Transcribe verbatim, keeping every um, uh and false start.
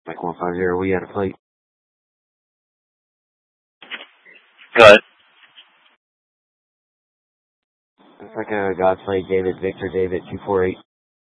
Mike one five zero, we had a plate. Good. Looks like a God's plate, David Victor David two four eight.